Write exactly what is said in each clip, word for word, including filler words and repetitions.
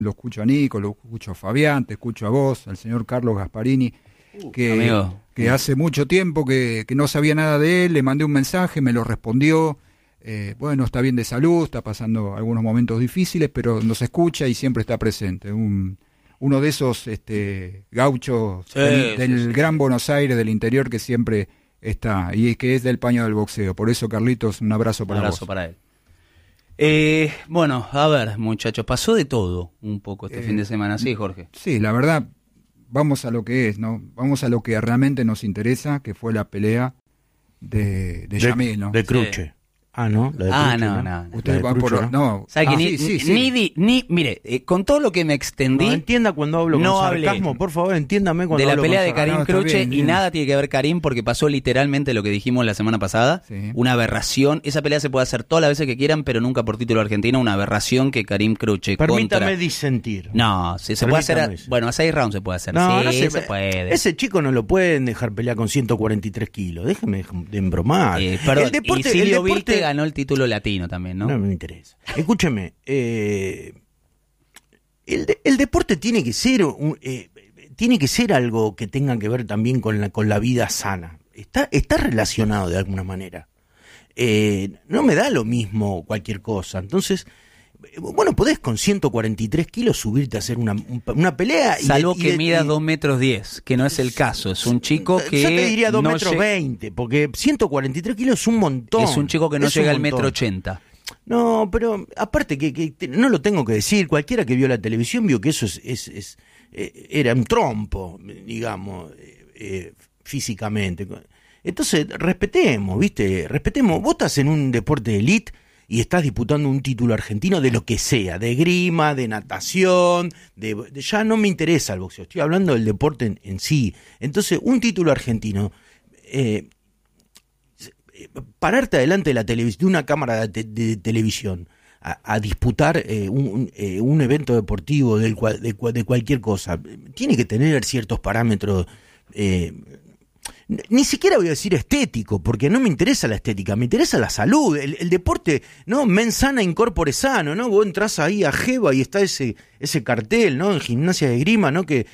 lo escucho a Nico, lo escucho a Fabián, te escucho a vos, al señor Carlos Gasparini, uh, que, amigo. que hace mucho tiempo que, que no sabía nada de él, le mandé un mensaje, me lo respondió, eh, bueno, está bien de salud, está pasando algunos momentos difíciles, pero nos escucha y siempre está presente. Un, uno de esos este, gauchos sí, del, del sí, sí, gran sí. Buenos Aires, del interior, que siempre está, y que es del paño del boxeo. Por eso, Carlitos, un abrazo para un abrazo vos. para él. Eh, bueno, a ver, muchachos, pasó de todo un poco este Eh, fin de semana, ¿sí, Jorge? Sí, la verdad, vamos a lo que es, ¿no? Vamos a lo que realmente nos interesa, que fue la pelea de, de Yamil, ¿no? De Cruche. Sí. Ah, no. La de Ah, Cruche, no, no, no. Usted La de va por Cruche, los- no. ¿Sabe que Ah, ni, sí, sí, sí. ni, di- ni, mire, eh, con todo lo que me extendí No, entienda cuando hablo con No hablé. sarcasmo, por favor, entiéndame cuando de la hablo pelea con de sarcasmo. Karim No, está Cruche, bien, y bien. nada tiene que ver Karim porque pasó literalmente lo que dijimos la semana pasada, Sí. una aberración. Esa pelea se puede hacer todas las veces que quieran, pero nunca por título argentino, una aberración que Karim Cruche Permítame contra... disentir. No, sí, se puede hacer, a- Permítame disentir. bueno, a seis rounds se puede hacer, No, sí, no se, se puede. Ese chico no lo pueden dejar pelear con ciento cuarenta y tres kilos. Déjeme de embromar. Eh, perdón, el deporte, y Silvio el deporte- Vilte ganó el título latino también, ¿no? No me interesa. Escúcheme, eh, el, de- el deporte tiene que ser un- eh, tiene que ser algo que tenga que ver también con la con la vida sana. Está está relacionado de alguna manera. Eh, no me da lo mismo cualquier cosa. Entonces, eh, bueno, podés con ciento cuarenta y tres kilos subirte a hacer una, un- una pelea. y- Salvo y- que y- mida dos metros diez, que no es el caso. Es un chico que Yo te diría dos no metros lle- veinte, porque ciento cuarenta y tres kilos es un montón. Es un chico que no Es un llega al montón. metro ochenta. No, pero aparte que, que te- no lo tengo que decir, cualquiera que vio la televisión vio que eso es, es, es, eh, era un trompo, digamos, eh, eh, físicamente. Entonces, respetemos, ¿viste? Respetemos. Vos estás en un deporte de elite y estás disputando un título argentino de lo que sea, de grima, de natación, de, de- ya no me interesa el boxeo, estoy hablando del deporte en, en sí. Entonces, un título argentino... Eh, pararte adelante de la televis- de una cámara de, de televisión a, a disputar eh, un, un, eh, un evento deportivo del cual, de, cua- de cualquier cosa, tiene que tener ciertos parámetros, eh, ni siquiera voy a decir estético, porque no me interesa la estética, me interesa la salud, el, el deporte, ¿no? Mens sana, incorpore sano, ¿no? Vos entras ahí a Jeva y está ese, ese cartel, ¿no? En Gimnasia de Grima, ¿no? Que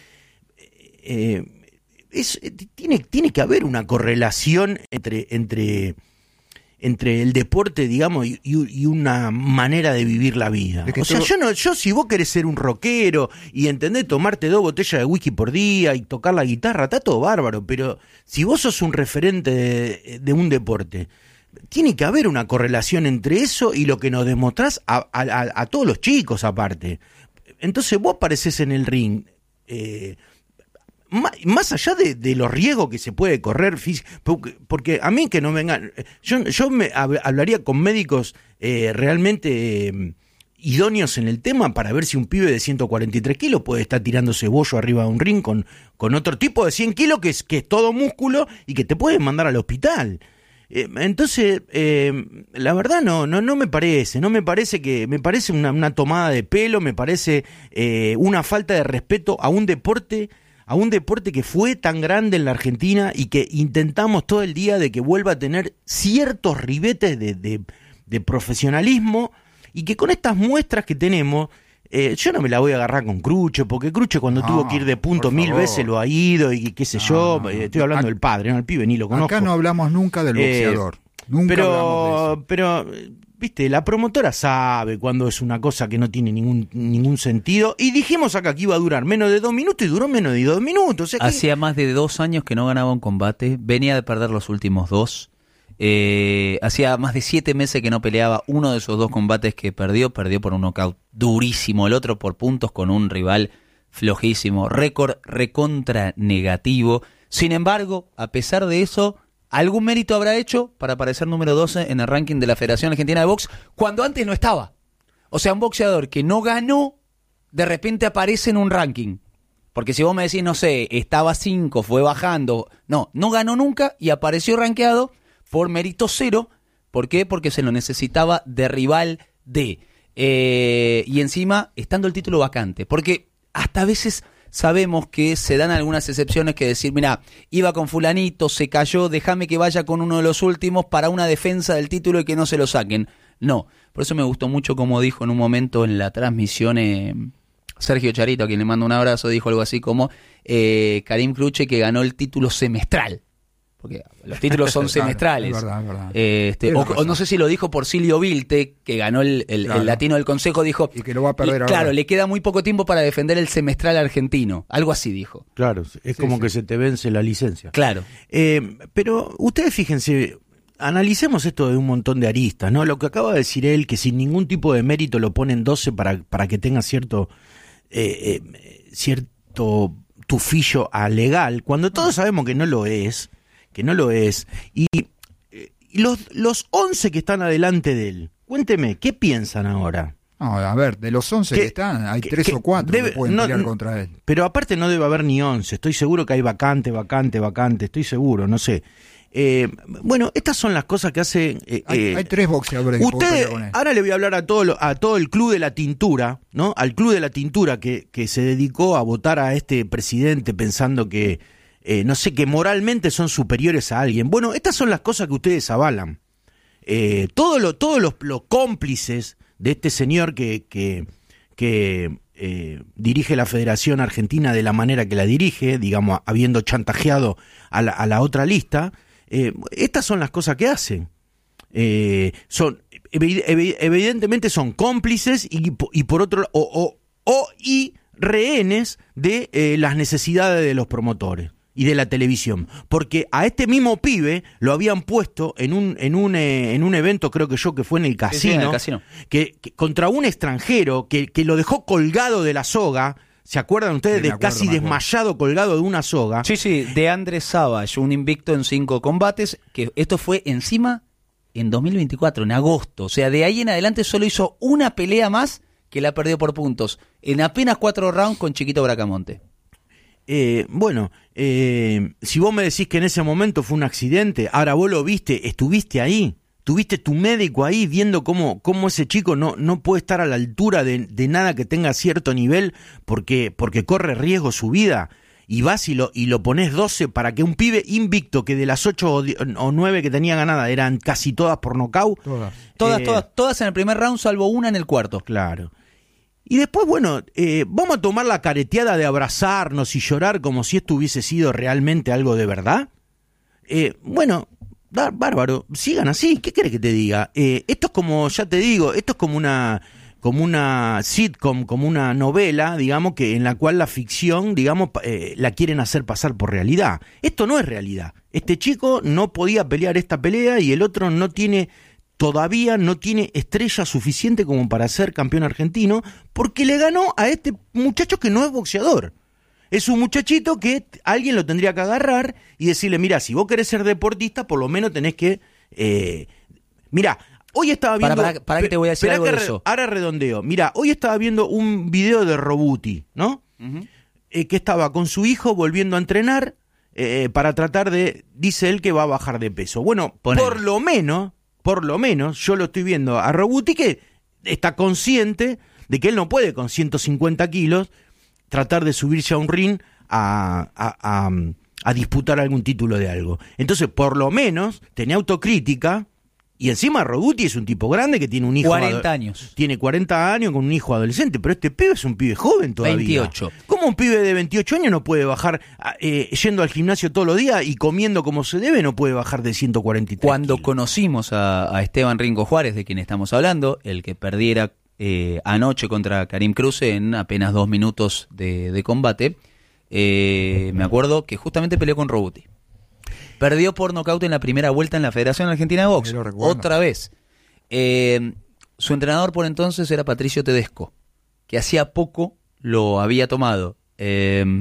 eh, es, tiene, tiene que haber una correlación entre, entre, entre el deporte, digamos, y, y una manera de vivir la vida. Es que O sea, todo- yo no, yo si vos querés ser un rockero y entendés tomarte dos botellas de whisky por día y tocar la guitarra, está todo bárbaro, pero si vos sos un referente de, de un deporte, tiene que haber una correlación entre eso y lo que nos demostrás a, a, a, a todos los chicos aparte. Entonces vos aparecés en el ring, eh, Má- más allá de, de los riesgos que se puede correr, fí- porque, porque a mí que no vengan, yo, yo me hab- hablaría con médicos eh, realmente eh, idóneos en el tema para ver si un pibe de ciento cuarenta y tres kilos puede estar tirándose bollo arriba de un ring con, con otro tipo de cien kilos que es, que es todo músculo y que te pueden mandar al hospital. Eh, entonces, eh, la verdad no, no, no me parece, no me parece que, me parece una, una tomada de pelo, me parece eh, una falta de respeto a un deporte a un deporte que fue tan grande en la Argentina y que intentamos todo el día de que vuelva a tener ciertos ribetes de, de, de profesionalismo y que con estas muestras que tenemos, eh, yo no me la voy a agarrar con Cruche, porque Cruche cuando No, tuvo que ir de punto por mil favor. veces lo ha ido y qué sé No, yo, no, no. eh, estoy hablando Ac- del padre, no el pibe, ni lo conozco. Acá no hablamos nunca del Eh, boxeador. nunca hablamos de Pero, eso. pero, viste, la promotora sabe cuando es una cosa que no tiene ningún ningún sentido. Y dijimos acá que iba a durar menos de dos minutos y duró menos de dos minutos. O sea que- Hacía más de dos años que no ganaba un combate, venía de perder los últimos dos. Eh, hacía más de siete meses que no peleaba. Uno de esos dos combates que perdió, perdió por un knockout durísimo, el otro por puntos con un rival flojísimo, récord recontra negativo. Sin embargo, a pesar de eso, algún mérito habrá hecho para aparecer número doce en el ranking de la Federación Argentina de Box, cuando antes no estaba. O sea, un boxeador que no ganó, de repente aparece en un ranking. Porque si vos me decís, no sé, estaba cinco, fue bajando. No, no ganó nunca y apareció rankeado por mérito cero. ¿Por qué? Porque se lo necesitaba de rival de. Eh, y encima, estando el título vacante. Porque hasta a veces sabemos que se dan algunas excepciones que decir, mira, iba con fulanito, se cayó, déjame que vaya con uno de los últimos para una defensa del título y que no se lo saquen. No, por eso me gustó mucho como dijo en un momento en la transmisión... Eh, Sergio Charito, a quien le mando un abrazo, dijo algo así como eh, Karim Cruche que ganó el título semestral. Porque los títulos son semestrales. Es verdad, es verdad. Eh, este, o, o no sé si lo dijo por Silvio Vilte, que ganó el, el, claro. el latino del Consejo, dijo... Y que lo va a perder y, ahora. Claro, le queda muy poco tiempo para defender el semestral argentino. Algo así dijo. Claro, es Sí, como sí. que se te vence la licencia. Claro. Eh, pero ustedes fíjense, analicemos esto de un montón de aristas, ¿no? Lo que acaba de decir él, que sin ningún tipo de mérito lo ponen doce para, para que tenga cierto, eh, eh, cierto tufillo a legal, cuando todos sabemos que no lo es, que no lo es, y, eh, y los, los once que están adelante de él, cuénteme, ¿qué piensan ahora? No, a ver, de los once ¿Qué- que están, hay qué- tres qué- o cuatro debe- que pueden no, pelear no, contra él. Pero aparte no debe haber ni once, estoy seguro que hay vacante, vacante, vacante, estoy seguro, no sé. Eh, bueno, estas son las cosas que hacen... eh, Hay, eh, hay tres boxeadores que pueden Usted, pelear con él. ahora le voy a hablar a todo, lo- a todo el club de la tintura, ¿no? Al club de la tintura que, que se dedicó a votar a este presidente pensando que, eh, no sé, que moralmente son superiores a alguien. Bueno, estas son las cosas que ustedes avalan. Eh, todo lo, todos los, los cómplices de este señor que, que, que eh, dirige la Federación Argentina de la manera que la dirige, digamos, habiendo chantajeado a la, a la otra lista, eh, estas son las cosas que hacen. Eh, son evi- evi- evidentemente son cómplices y, po- y por otro o, o, o y rehenes de eh, las necesidades de los promotores y de la televisión, porque a este mismo pibe lo habían puesto en un en un eh, en un evento, creo que yo que fue en el Sí, casino, sí, en el casino. Que, que contra un extranjero que, que lo dejó colgado de la soga. ¿Se acuerdan ustedes Sí, me de acuerdo, casi me acuerdo. desmayado colgado de una soga? Sí, sí, de Andrés Savage, un invicto en cinco combates, que esto fue encima en dos mil veinticuatro, en agosto. O sea, de ahí en adelante solo hizo una pelea más que la perdió por puntos. En apenas cuatro rounds con Chiquito Bracamonte. Eh, bueno, eh, si vos me decís que en ese momento fue un accidente, ahora vos lo viste, estuviste ahí, tuviste tu médico ahí viendo cómo, cómo ese chico no, no puede estar a la altura de, de nada que tenga cierto nivel porque, porque corre riesgo su vida, y vas y lo, y lo pones doce para que un pibe invicto que de las ocho o, die- o nueve que tenía ganada eran casi todas por nocaut. Todas. Todas, Eh, todas, todas en el primer round, salvo una en el cuarto. Claro. Y después, bueno, eh, vamos a tomar la careteada de abrazarnos y llorar como si esto hubiese sido realmente algo de verdad. Eh, bueno, bár- bárbaro, sigan así, ¿qué querés que te diga? Eh, esto es como, ya te digo, esto es como una como una sitcom, como una novela, digamos, que en la cual la ficción, digamos, pa- eh, la quieren hacer pasar por realidad. Esto no es realidad. Este chico no podía pelear esta pelea y el otro no tiene... todavía no tiene estrella suficiente como para ser campeón argentino, porque le ganó a este muchacho que no es boxeador. Es un muchachito que t- alguien lo tendría que agarrar y decirle, mira, si vos querés ser deportista, por lo menos tenés que... Eh... Mira, hoy estaba Para, viendo... para, para que te voy a decir Esperá algo que de re- eso. Ahora redondeo. Mira, hoy estaba viendo un video de Robuti, ¿no? Ujú. Eh, que estaba con su hijo volviendo a entrenar eh, para tratar de... Dice él que va a bajar de peso. Bueno, Ponele. por lo menos... Por lo menos, yo lo estoy viendo a Robuti que está consciente de que él no puede con ciento cincuenta kilos tratar de subirse a un ring a, a, a, a disputar algún título de algo. Entonces, por lo menos, tenía autocrítica, y encima Robuti es un tipo grande que tiene un hijo... cuarenta ado- años. Tiene cuarenta años con un hijo adolescente, pero este pibe es un pibe joven todavía. veintiocho. ¿Cómo un pibe de veintiocho años no puede bajar, eh, yendo al gimnasio todos los días y comiendo como se debe, no puede bajar de ciento cuarenta y tres Cuando kilos? conocimos a, a Esteban Ringo Juárez, de quien estamos hablando, el que perdiera eh, anoche contra Karim Cruce en apenas dos minutos de, de combate, eh, me acuerdo que justamente peleó con Robuti. Perdió por nocaut en la primera vuelta en la Federación Argentina de Box. Me lo recuerdo. Otra vez. Eh, su entrenador por entonces era Patricio Tedesco, que hacía poco lo había tomado. Eh,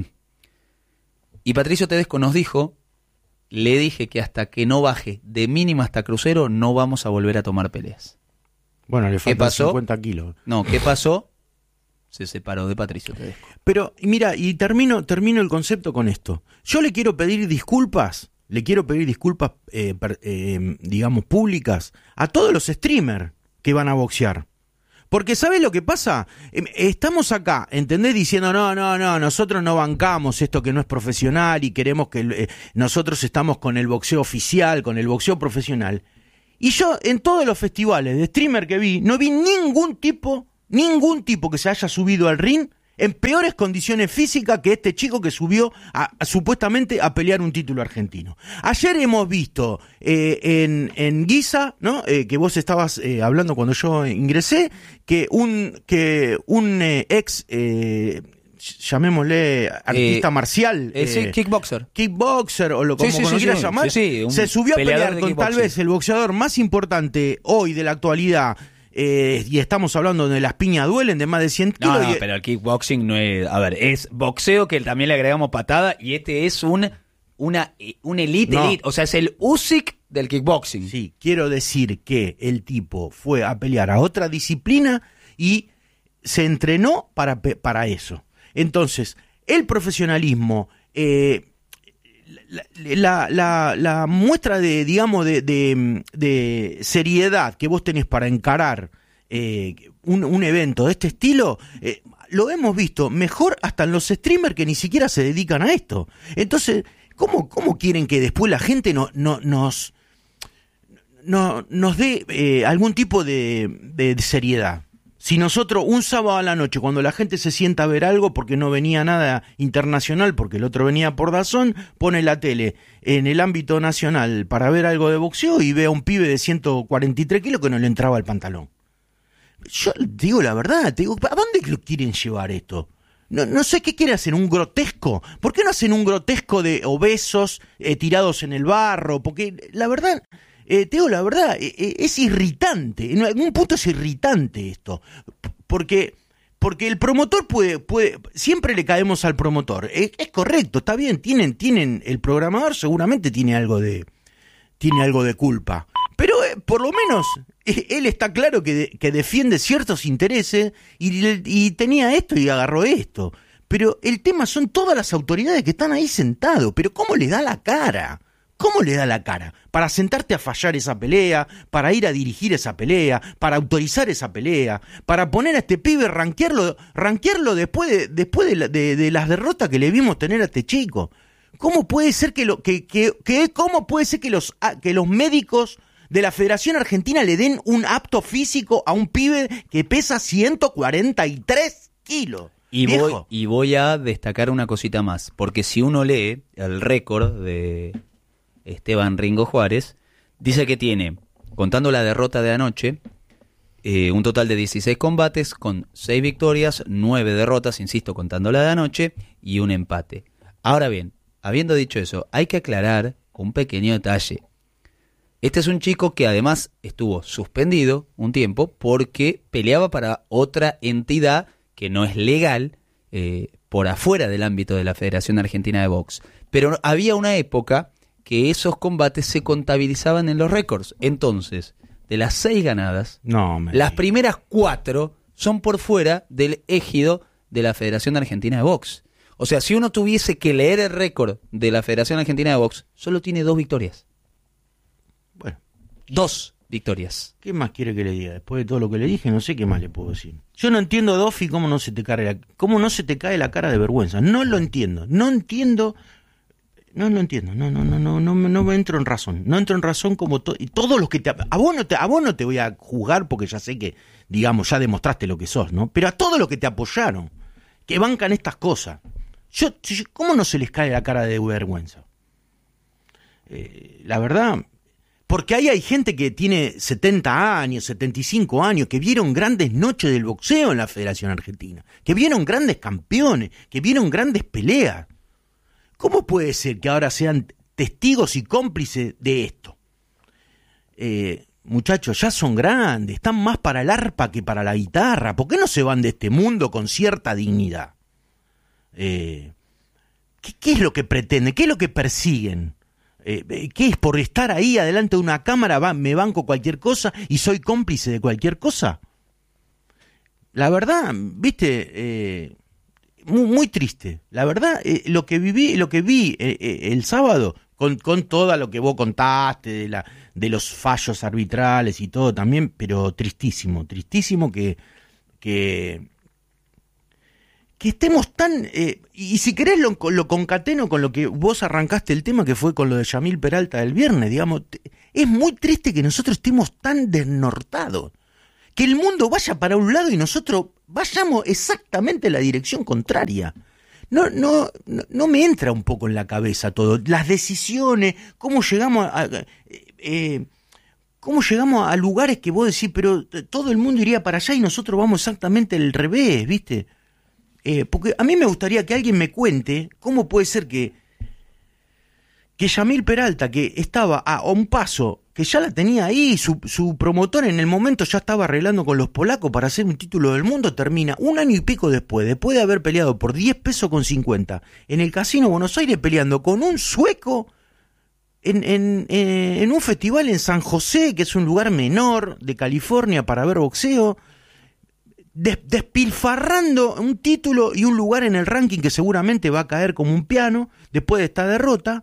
y Patricio Tedesco nos dijo, le dije que hasta que no baje de mínima hasta crucero no vamos a volver a tomar peleas. Bueno, le faltan pasó? cincuenta kilos. No, ¿qué pasó? Se separó de Patricio Tedesco. Pero, mira, y termino, termino el concepto con esto. Yo le quiero pedir disculpas, le quiero pedir disculpas, eh, per- eh, digamos, públicas a todos los streamers que van a boxear. Porque ¿sabés lo que pasa? Eh, Estamos acá, ¿entendés? Diciendo, no, no, no, nosotros no bancamos esto que no es profesional y queremos que eh, nosotros estamos con el boxeo oficial, con el boxeo profesional. Y yo en todos los festivales de streamer que vi, no vi ningún tipo, ningún tipo que se haya subido al ring en peores condiciones físicas que este chico que subió a, a, supuestamente a pelear un título argentino. Ayer hemos visto eh, en, en Guisa, ¿no? Eh, que vos estabas eh, hablando cuando yo ingresé, que un, que un eh, ex, eh, llamémosle artista eh, marcial, eh, sí, kickboxer, kickboxer o lo como, sí, sí, como sí, quieras sí, llamar, sí, sí, se subió a pelear con tal vez el boxeador más importante hoy de la actualidad. Eh, y estamos hablando de las piñas duelen de más de cien kilos. No, no, y... pero el kickboxing no es... A ver, es boxeo que también le agregamos patada y este es un una un elite, no. elite. O sea, es el Usyk del kickboxing. Sí, quiero decir que el tipo fue a pelear a otra disciplina y se entrenó para, para eso. Entonces, el profesionalismo... Eh, La, la, la, la muestra de, digamos, de, de, de seriedad que vos tenés para encarar eh, un, un evento de este estilo, eh, lo hemos visto mejor hasta en los streamers que ni siquiera se dedican a esto. Entonces, ¿cómo, cómo quieren que después la gente no, no, nos, no, nos dé eh, algún tipo de, de, de seriedad? Si nosotros un sábado a la noche, cuando la gente se sienta a ver algo porque no venía nada internacional, porque el otro venía por Dazón, pone la tele en el ámbito nacional para ver algo de boxeo y ve a un pibe de ciento cuarenta y tres kilos que no le entraba el pantalón. Yo digo la verdad, te digo, ¿a dónde lo quieren llevar esto? No, no sé qué quiere hacer, un grotesco. ¿Por qué no hacen un grotesco de obesos eh, tirados en el barro? Porque la verdad... Eh, te digo la verdad, eh, es irritante, en algún punto es irritante esto, porque, porque el promotor puede, puede, siempre le caemos al promotor, es, es correcto, está bien, tienen, tienen, el programador seguramente tiene algo de, tiene algo de culpa, pero eh, por lo menos eh, él está claro que, de, que defiende ciertos intereses y, y tenía esto y agarró esto, pero el tema son todas las autoridades que están ahí sentados, pero ¿cómo le da la cara? ¿Cómo le da la cara? Para sentarte a fallar esa pelea, para ir a dirigir esa pelea, para autorizar esa pelea, para poner a este pibe, rankearlo, rankearlo después, de, después de, la, de, de las derrotas que le vimos tener a este chico. ¿Cómo puede ser que, lo, que, que, que, cómo puede ser que, los, que los médicos de la Federación Argentina le den un apto físico a un pibe que pesa ciento cuarenta y tres kilos? Y voy, y voy a destacar una cosita más, porque si uno lee el récord de Esteban Ringo Juárez, dice que tiene, contando la derrota de anoche, eh, un total de dieciséis combates con seis victorias, nueve derrotas, insisto, contando la de anoche, y un empate. Ahora bien, habiendo dicho eso, hay que aclarar un pequeño detalle. Este es un chico que además estuvo suspendido un tiempo porque peleaba para otra entidad que no es legal, eh, por afuera del ámbito de la Federación Argentina de Box. Pero había una época que esos combates se contabilizaban en los récords. Entonces, de las seis ganadas, no, las primeras cuatro son por fuera del ejido de la Federación Argentina de Box. O sea, si uno tuviese que leer el récord de la Federación Argentina de Box, solo tiene dos victorias. Bueno. Dos victorias. ¿Qué más quiere que le diga? Después de todo lo que le dije, no sé qué más le puedo decir. Yo no entiendo, Dofi, cómo no se te cae la, cómo no se te cae la cara de vergüenza. No lo entiendo. No entiendo... No, no entiendo, no, no, no, no, no, no me entro en razón, no entro en razón como to- y todos los que te, a vos no te, a vos no te voy a juzgar porque ya sé que, digamos, ya demostraste lo que sos, ¿no? Pero a todos los que te apoyaron, que bancan estas cosas, yo, yo ¿cómo no se les cae la cara de vergüenza? Eh, la verdad, porque ahí hay gente que tiene setenta años, setenta y cinco años, que vieron grandes noches del boxeo en la Federación Argentina, que vieron grandes campeones, que vieron grandes peleas. ¿Cómo puede ser que ahora sean testigos y cómplices de esto? Eh, muchachos, ya son grandes, están más para el arpa que para la guitarra. ¿Por qué no se van de este mundo con cierta dignidad? Eh, ¿qué, ¿Qué es lo que pretenden? ¿Qué es lo que persiguen? Eh, ¿Qué es? ¿Por estar ahí adelante de una cámara va, me banco cualquier cosa y soy cómplice de cualquier cosa? La verdad, viste... Eh, Muy, muy triste, la verdad, eh, lo que viví, lo que vi eh, eh, el sábado, con, con todo lo que vos contaste de, la, de los fallos arbitrales y todo también, pero tristísimo, tristísimo que, que, que estemos tan, eh, y si querés lo, lo concateno con lo que vos arrancaste el tema, que fue con lo de Yamil Peralta del viernes, digamos, es muy triste que nosotros estemos tan desnortados, que el mundo vaya para un lado y nosotros vayamos exactamente en la dirección contraria. No, no, no, no me entra un poco en la cabeza todo. Las decisiones, cómo llegamos a, a eh, cómo llegamos a lugares que vos decís, pero todo el mundo iría para allá y nosotros vamos exactamente al revés, ¿viste? Eh, porque a mí me gustaría que alguien me cuente cómo puede ser que que Yamil Peralta, que estaba a un paso, que ya la tenía ahí, su, su promotor en el momento ya estaba arreglando con los polacos para hacer un título del mundo, termina un año y pico después, después de haber peleado por diez pesos con cincuenta, en el Casino Buenos Aires peleando con un sueco en, en, en, en un festival en San José, que es un lugar menor de California para ver boxeo, des, despilfarrando un título y un lugar en el ranking que seguramente va a caer como un piano después de esta derrota.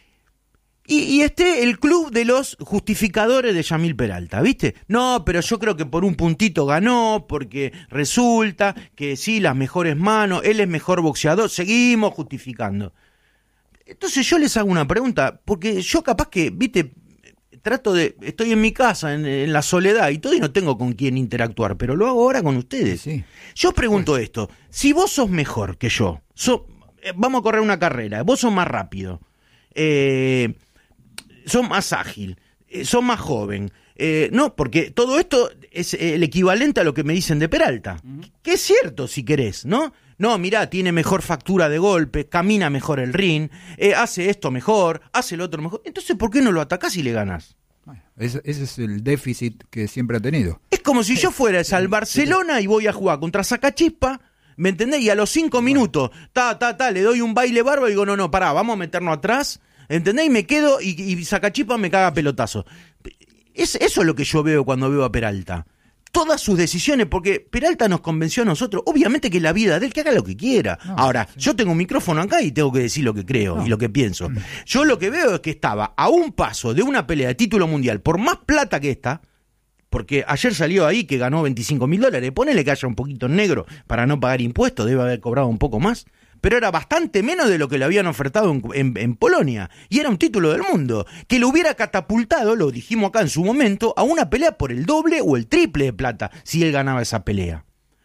Y, y este, el club de los justificadores de Yamil Peralta, ¿viste? No, pero yo creo que por un puntito ganó, porque resulta que sí, las mejores manos, él es mejor boxeador, seguimos justificando. Entonces yo les hago una pregunta, porque yo capaz que, ¿viste? Trato de, estoy en mi casa, en, en la soledad y todo, y no tengo con quién interactuar, pero lo hago ahora con ustedes. Sí. Yo pregunto pues. esto, si vos sos mejor que yo, so, eh, vamos a correr una carrera, vos sos más rápido, eh... son más ágil, eh, son más joven. Eh, no, porque todo esto es el equivalente a lo que me dicen de Peralta. Uh-huh. Que es cierto, si querés, ¿no? No, mirá, tiene mejor factura de golpe, camina mejor el ring, eh, hace esto mejor, hace lo otro mejor. Entonces, ¿por qué no lo atacás y le ganás? Bueno, ese, ese es el déficit que siempre ha tenido. Es como si yo fuera al Barcelona y voy a jugar contra Sacachispa, ¿me entendés? Y a los cinco minutos, ta, ta, ta, le doy un baile bárbaro y digo, no, no, pará, vamos a meternos atrás. ¿Entendés? Y me quedo y, y Sacachispa me caga pelotazo. Es, eso es lo que yo veo cuando veo a Peralta. Todas sus decisiones, porque Peralta nos convenció a nosotros, obviamente que la vida de él, que haga lo que quiera. No, Ahora, sí. yo tengo un micrófono acá y tengo que decir lo que creo no. y lo que pienso. Yo lo que veo es que estaba a un paso de una pelea de título mundial, por más plata que esta, porque ayer salió ahí que ganó veinticinco mil dólares, ponele que haya un poquito en negro para no pagar impuestos, debe haber cobrado un poco más. Pero era bastante menos de lo que le habían ofertado en, en, en Polonia. Y era un título del mundo, que lo hubiera catapultado, lo dijimos acá en su momento, a una pelea por el doble o el triple de plata, si él ganaba esa pelea.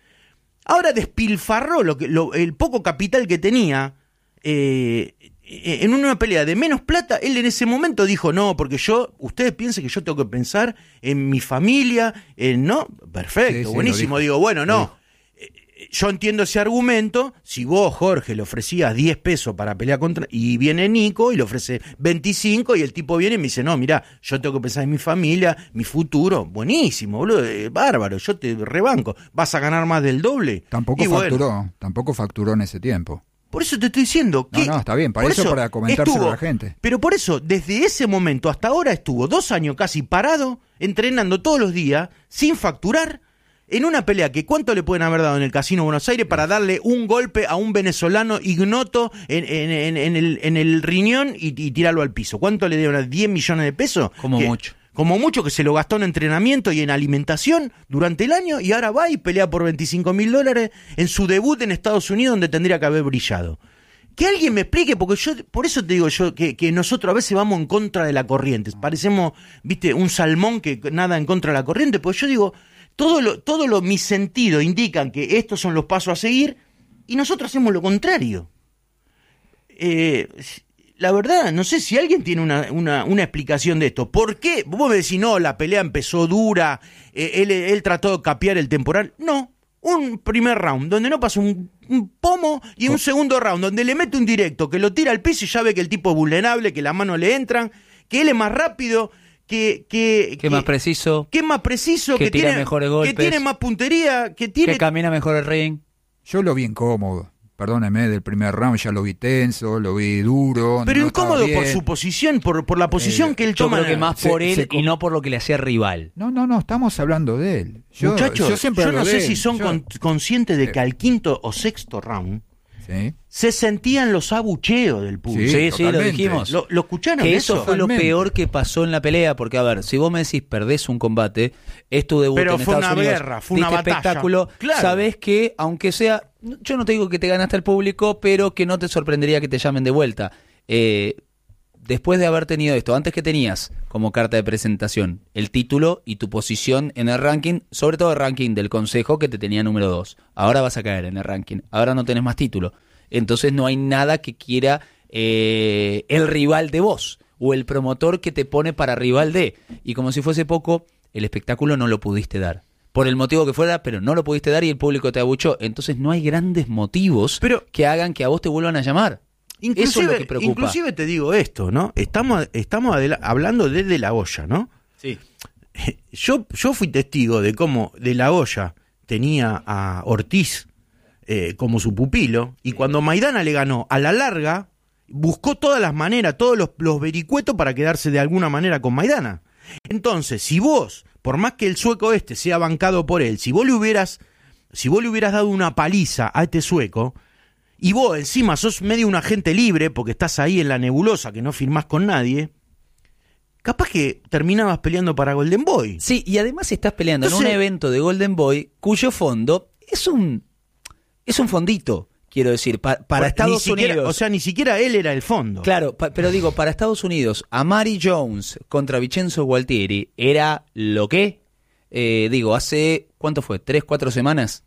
Ahora despilfarró lo que, lo, el poco capital que tenía eh, en una pelea de menos plata. Él en ese momento dijo, no, porque yo, ustedes piensen que yo tengo que pensar en mi familia, en, ¿no? Perfecto, sí, sí, buenísimo. Digo, bueno, no. Yo entiendo ese argumento, si vos, Jorge, le ofrecías diez pesos para pelear contra, y viene Nico y le ofrece veinticinco y el tipo viene y me dice, no, mirá, yo tengo que pensar en mi familia, mi futuro, buenísimo, boludo, eh, bárbaro, yo te rebanco, vas a ganar más del doble. Tampoco y facturó, bueno, tampoco facturó en ese tiempo. Por eso te estoy diciendo que... No, no, está bien, para eso, eso para comentárselo estuvo, a la gente. Pero por eso, desde ese momento hasta ahora estuvo dos años casi parado, entrenando todos los días, sin facturar, en una pelea que cuánto le pueden haber dado en el Casino Buenos Aires para darle un golpe a un venezolano ignoto en, en, en, en, el, en el riñón y, y tirarlo al piso. ¿Cuánto le dieron? ¿diez millones de pesos? Como que, mucho. Como mucho, que se lo gastó en entrenamiento y en alimentación durante el año y ahora va y pelea por veinticinco mil dólares en su debut en Estados Unidos donde tendría que haber brillado. Que alguien me explique, porque yo, por eso te digo yo, que, que nosotros a veces vamos en contra de la corriente. Parecemos, viste, un salmón que nada en contra de la corriente, porque yo digo... Todo lo, todo lo mis sentidos indican que estos son los pasos a seguir y nosotros hacemos lo contrario. Eh, la verdad, no sé si alguien tiene una, una, una explicación de esto. ¿Por qué? Vos me decís, no, la pelea empezó dura, eh, él, él trató de capear el temporal. No, un primer round donde no pasó un, un pomo y un segundo round donde le mete un directo, que lo tira al piso y ya ve que el tipo es vulnerable, que las manos le entran, que él es más rápido... Que, que, que más preciso, que más preciso, que, que tira tiene mejores golpes, que tiene más puntería, que tiene que camina mejor el ring. Yo lo vi incómodo, perdóneme, del primer round ya lo vi tenso, lo vi duro. Pero no incómodo por su posición, por, por la posición eh, que él yo toma. Yo creo que más se, por él se, y no por lo que le hacía rival. No, no, no, estamos hablando de él. Yo, Muchachos, yo, siempre yo no sé de si son yo, con, conscientes de eh, que al quinto o sexto round ¿sí? se sentían los abucheos del público. Sí, sí, sí, lo dijimos. ¿Lo, lo escucharon que eso? eso fue Totalmente. Lo peor que pasó en la pelea, porque a ver, si vos me decís perdés un combate, es tu debut Pero en fue Estados una Unidos, guerra, fue una diste batalla. espectáculo, Claro. sabés que aunque sea, yo no te digo que te ganaste al público, pero que no te sorprendería que te llamen de vuelta. Eh, después de haber tenido esto, antes que tenías como carta de presentación el título y tu posición en el ranking, sobre todo el ranking del consejo que te tenía número dos. Ahora vas a caer en el ranking, ahora no tenés más título. Entonces no hay nada que quiera eh, el rival de vos o el promotor que te pone para rival de. Y como si fuese poco, el espectáculo no lo pudiste dar. Por el motivo que fuera, pero no lo pudiste dar y el público te abuchó. Entonces no hay grandes motivos pero, que hagan que a vos te vuelvan a llamar. Inclusive, Eso es lo que preocupa. Inclusive te digo esto, ¿no? Estamos, estamos adela- hablando desde la olla, ¿no? Sí. Yo, yo fui testigo de cómo de la olla tenía a Ortiz eh, como su pupilo, y cuando Maidana le ganó a la larga, buscó todas las maneras, todos los, los vericuetos para quedarse de alguna manera con Maidana. Entonces, si vos, por más que el sueco este sea bancado por él, si vos le hubieras, si vos le hubieras dado una paliza a este sueco, y vos encima sos medio un agente libre, porque estás ahí en la nebulosa que no firmás con nadie, capaz que terminabas peleando para Golden Boy. Sí, y además estás peleando Entonces, en un evento de Golden Boy cuyo fondo es un es un fondito, quiero decir, pa, para ni Estados siquiera, Unidos. O sea, ni siquiera él era el fondo. Claro, pa, pero digo, para Estados Unidos, Amari Jones contra Vincenzo Gualtieri era lo que, eh, digo, hace, ¿cuánto fue? ¿Tres, cuatro semanas?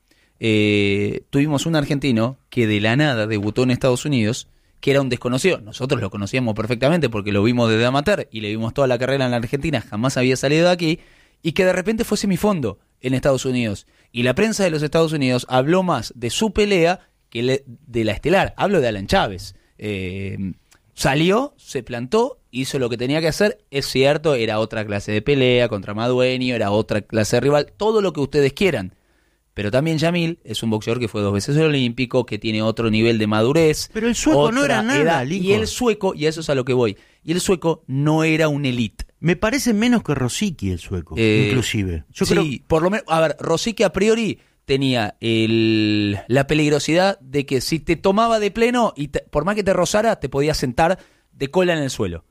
Eh, tuvimos un argentino que de la nada debutó en Estados Unidos, que era un desconocido. Nosotros lo conocíamos perfectamente porque lo vimos desde amateur y le vimos toda la carrera en la Argentina, jamás había salido de aquí, y que de repente fue semifondo en Estados Unidos. Y la prensa de los Estados Unidos habló más de su pelea que le, de la estelar. Hablo de Alan Chávez. Eh, salió, se plantó, hizo lo que tenía que hacer. Es cierto, era otra clase de pelea contra Madueño, era otra clase de rival, todo lo que ustedes quieran. Pero también Yamil es un boxeador que fue dos veces olímpico, que tiene otro nivel de madurez. Pero el sueco no era nada, edad, Lincoln. y el sueco, y a eso es a lo que voy, y el sueco no era un elite. Me parece menos que Rosicky el sueco, Eh, inclusive. Yo sí, creo... por lo menos, a ver, Rosicky a priori tenía el, la peligrosidad de que si te tomaba de pleno, y te, por más que te rozara, te podías sentar de cola en el suelo.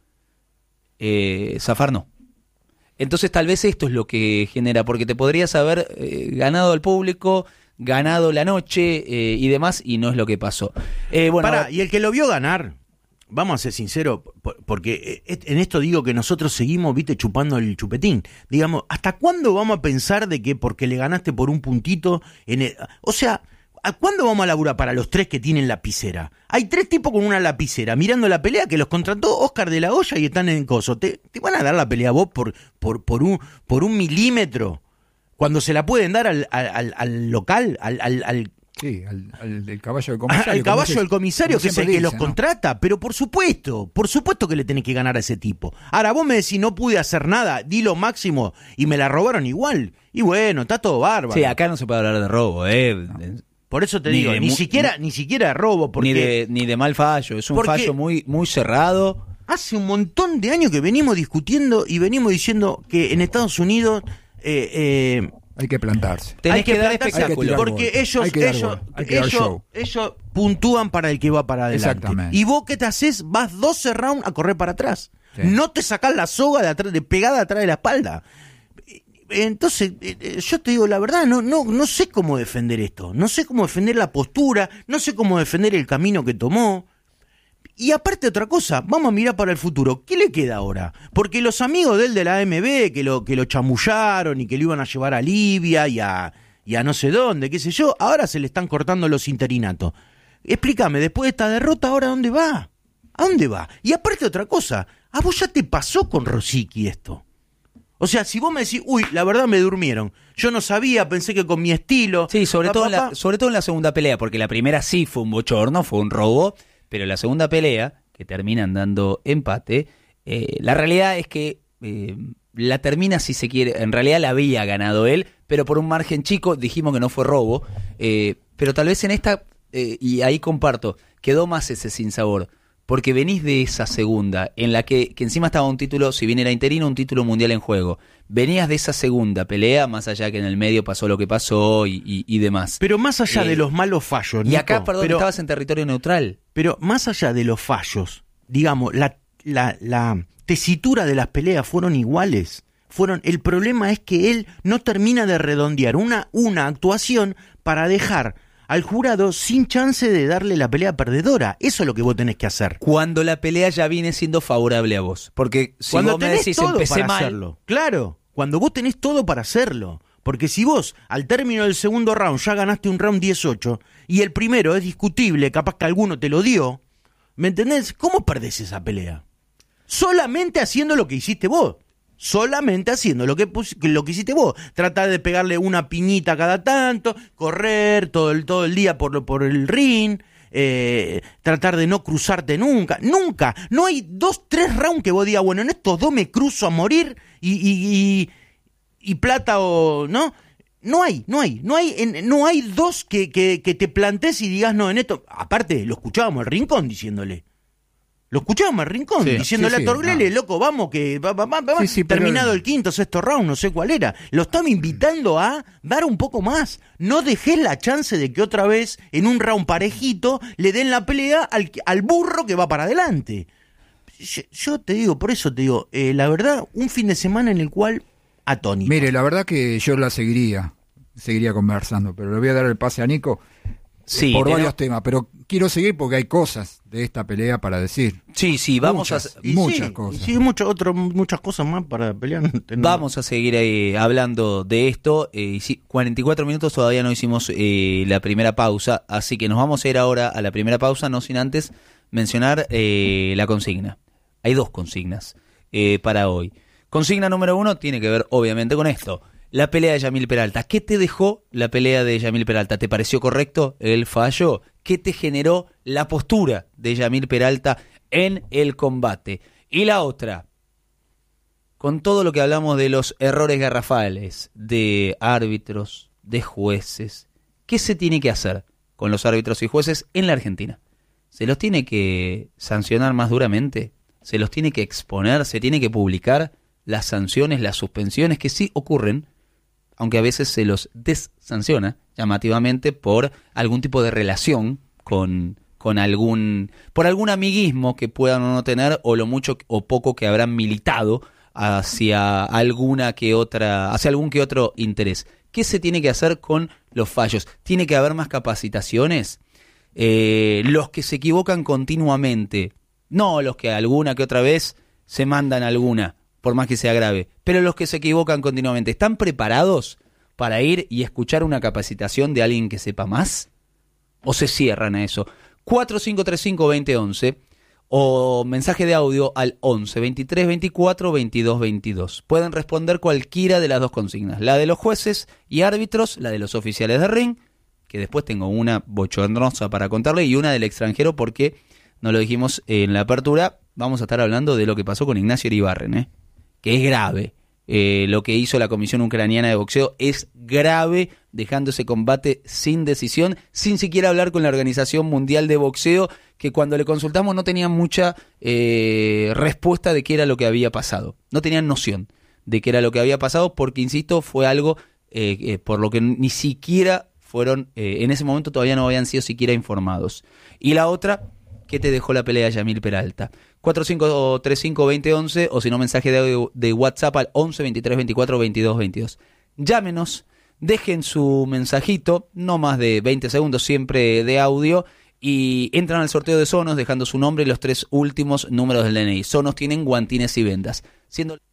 Eh, Zafar no. Entonces tal vez esto es lo que genera, porque te podrías haber eh, ganado al público, ganado la noche eh, y demás, y no es lo que pasó. Eh, bueno, Pará, y el que lo vio ganar, vamos a ser sinceros, porque en esto digo que nosotros seguimos, viste, chupando el chupetín. Digamos, ¿hasta cuándo vamos a pensar de que porque le ganaste por un puntito? En el, o sea, ¿a cuándo vamos a laburar para los tres que tienen lapicera? Hay tres tipos con una lapicera mirando la pelea que los contrató Oscar de la Hoya y están en coso. ¿Te, te van a dar la pelea vos por, por, por, un, por un milímetro? Cuando se la pueden dar al, al, al local, al... al, al Sí, al, al, al caballo del comisario. Al caballo del comisario, que es el que los ¿no? contrata. Pero por supuesto, por supuesto que le tenés que ganar a ese tipo. Ahora, vos me decís, no pude hacer nada, di lo máximo y me la robaron igual. Y bueno, está todo bárbaro. sí, acá no se puede hablar de robo, ¿eh? No. Por eso te Ni digo, de ni mu- siquiera, ni siquiera de robo, porque Ni de, ni de mal fallo, es un Porque- fallo muy, muy cerrado. hace un montón de años que venimos discutiendo y venimos diciendo que en Estados Unidos eh, eh, Hay que plantarse. Tenés hay que, que dar plantarse espectáculo. Hay que porque tirar ellos, gol. Hay que dar ellos, gol. Hay que dar ellos, show. ellos puntúan para el que va para adelante. Exactamente. Y vos, ¿qué te haces? Vas doce rounds a correr para atrás. Sí. No te sacás la soga de atrás, de pegada atrás de la espalda. Entonces, eh, eh, yo te digo la verdad, no, no, no sé cómo defender esto. No sé cómo defender la postura, no sé cómo defender el camino que tomó. Y aparte otra cosa, vamos a mirar para el futuro. ¿Qué le queda ahora? Porque los amigos de él de la A M B, que lo, que lo chamullaron y que lo iban a llevar a Libia y a, y a no sé dónde, qué sé yo, ahora se le están cortando los interinatos. Explícame, después de esta derrota, ¿ahora dónde va? ¿A dónde va? Y aparte otra cosa, ¿a vos ya te pasó con Rosicky esto? O sea, si vos me decís, uy, la verdad me durmieron. Yo no sabía, pensé que con mi estilo... Sí, sobre, pa, todo pa, en la, pa. sobre todo en la segunda pelea, porque la primera sí fue un bochorno, fue un robo, pero la segunda pelea, que terminan dando empate, eh, la realidad es que eh, la termina, si se quiere, en realidad la había ganado él, pero por un margen chico, dijimos que no fue robo, eh, pero tal vez en esta, eh, y ahí comparto, quedó más ese sinsabor. Porque venís de esa segunda, en la que, que encima estaba un título, si bien era interino, un título mundial en juego. Venías de esa segunda pelea, más allá que en el medio pasó lo que pasó y, y, y demás. Pero más allá Eh, de los malos fallos, y acá, Nico, perdón, pero, estabas en territorio neutral. pero más allá de los fallos, digamos, la, la, la tesitura de las peleas fueron iguales. Fueron, el problema es que él no termina de redondear una, una actuación para dejar al jurado sin chance de darle la pelea perdedora. Eso es lo que vos tenés que hacer. Cuando la pelea ya viene siendo favorable a vos. Porque si Cuando vos me tenés decís todo empecé para mal, hacerlo. Claro, cuando vos tenés todo para hacerlo. Porque si vos, al término del segundo round, ya ganaste un round dieciocho, y el primero es discutible, capaz que alguno te lo dio, ¿me entendés? ¿Cómo perdés esa pelea? Solamente haciendo lo que hiciste vos. Solamente haciendo lo que, pus- lo que hiciste vos. Tratar de pegarle una piñita cada tanto, correr todo el, todo el día por, por el ring, eh, tratar de no cruzarte nunca. Nunca. No hay dos, tres rounds que vos digas, bueno, en estos dos me cruzo a morir y... y, y y plata o no, no hay, no hay, no hay, en, no hay dos que, que, que te plantes y digas no en esto. Aparte, lo escuchábamos al Rincón diciéndole, lo escuchábamos al Rincón Sí, diciéndole sí, sí, a Torglele, no. loco, vamos que va, va, va, va, Sí, sí, pero- terminado el quinto, sexto round, no sé cuál era. Lo estaba invitando a dar un poco más. No dejes la chance de que otra vez en un round parejito le den la pelea al, al burro que va para adelante. Yo, yo te digo, por eso te digo, eh, la verdad, un fin de semana en el cual atónito. Mire, la verdad que yo la seguiría, seguiría conversando, pero le voy a dar el pase a Nico Sí, por tenemos- varios temas, pero quiero seguir porque hay cosas de esta pelea para decir. Sí, sí, vamos Muchas. a... Y muchas sí, cosas. y sí, mucho, otro, muchas cosas más para pelear. Vamos a seguir eh, hablando de esto. Eh, sí, cuarenta y cuatro minutos, todavía no hicimos eh, la primera pausa, así que nos vamos a ir ahora a la primera pausa, no sin antes mencionar eh, la consigna. Hay dos consignas eh, para hoy. Consigna número uno tiene que ver obviamente con esto. La pelea de Yamil Peralta. ¿Qué te dejó la pelea de Yamil Peralta? ¿Te pareció correcto el fallo? ¿Qué te generó la postura de Yamil Peralta en el combate? Y la otra, con todo lo que hablamos de los errores garrafales, de árbitros, de jueces, ¿qué se tiene que hacer con los árbitros y jueces en la Argentina? ¿Se los tiene que sancionar más duramente? ¿Se los tiene que exponer? ¿Se tiene que publicar las sanciones, las suspensiones que sí ocurren, aunque a veces se los desanciona llamativamente por algún tipo de relación con, con algún, por algún amiguismo que puedan o no tener, o lo mucho o poco que habrán militado hacia alguna que otra, hacia algún que otro interés? ¿Qué se tiene que hacer con los fallos? ¿Tiene que haber más capacitaciones? Eh, los que se equivocan continuamente, no los que alguna que otra vez se mandan alguna, por más que sea grave, pero los que se equivocan continuamente, ¿están preparados para ir y escuchar una capacitación de alguien que sepa más? ¿O se cierran a eso? cuatro cinco tres cinco, dos cero uno uno o mensaje de audio al once, veintitrés, veinticuatro, veintidós, veintidós. Pueden responder cualquiera de las dos consignas, la de los jueces y árbitros, la de los oficiales de ring, que después tengo una bochornosa para contarle, y una del extranjero porque, no lo dijimos en la apertura, vamos a estar hablando de lo que pasó con Ignacio Iribarren, ¿eh? Que es grave. Eh, lo que hizo la Comisión Ucraniana de Boxeo es grave, dejando ese combate sin decisión, sin siquiera hablar con la Organización Mundial de Boxeo, que cuando le consultamos no tenían mucha eh, respuesta de qué era lo que había pasado. No tenían noción de qué era lo que había pasado, porque, insisto, fue algo eh, eh, por lo que ni siquiera fueron, eh, en ese momento todavía no habían sido siquiera informados. Y la otra, ¿qué te dejó la pelea de Yamil Peralta? cuatro cinco tres cinco, dos cero uno uno o si no, mensaje de, de WhatsApp al once, veintitrés, veinticuatro, veintidós, veintidós. Llámenos, dejen su mensajito, no más de veinte segundos siempre de audio, y entran al sorteo de Sonos dejando su nombre y los tres últimos números del D N I. Sonos tienen guantines y vendas. Siendo